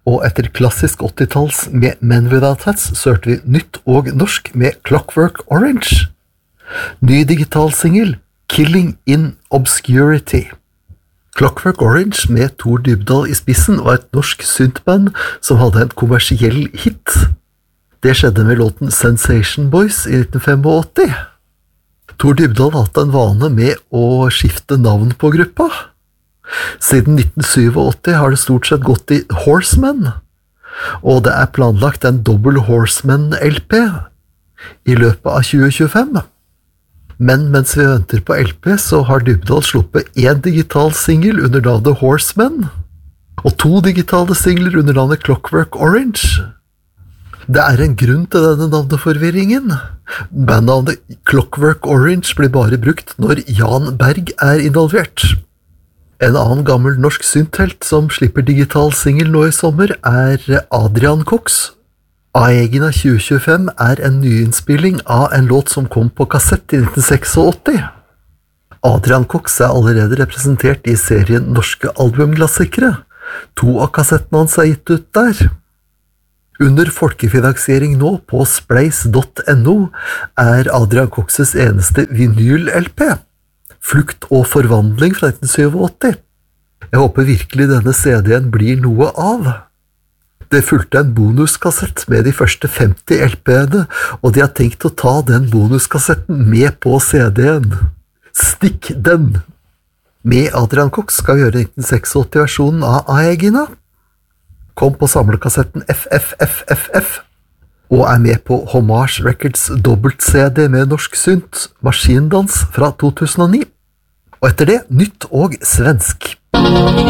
Og etter klassisk 80-talls med Men Without Hats, så hørte vi nytt og norsk med Clockwork Orange. Ny digital single, Killing in Obscurity. Clockwork Orange med Thor Dybdahl i spissen var et norsk syntband som hadde en kommersiell hit. Det skjedde med låten Sensation Boys i 1985. Thor Dybdahl hadde en vane med å skifte navn på gruppa. Siden 1987 har det stort sett gått i Horsemen, og det er planlagt en Double Horsemen-LP i løpet av 2025. Men mens vi venter på LP, så har Dybdahl sluppet en digital single under navnet Horsemen, og 2 digitale singler under navnet Clockwork Orange. Det er en grunn til denne navneforvirringen. Bandnavnet Clockwork Orange blir bare brukt når Jan Berg er involvert. En annen gammel norsk synthelt som slipper digital single nå i sommer er Adrian Cox. Aegina 2025 er en nyinnspilling av en låt som kom på kassett i 1986. Adrian Cox er allerede representert i serien Norske albumklassikere. 2 av kassettene hans er gitt ut der. Under folkefinansiering nå på spleis.no er Adrian Coxes eneste vinyl-LP. Flukt og forvandling fra 1987. Jeg håper virkelig denne CD-en blir noe av. Det fulgte en bonuskassett med de første 50 LP-ene, og de har tenkt å ta den bonuskassetten med på CD-en. Stikk den! Med Adrian Cox skal vi gjøre 1986-versjonen av Aegina. Kom på samlekassetten FFFFF, og er med på Homage Records dobbelt-CD med norsk synt, Maskindans fra 2009. Og etter det, nytt og svensk.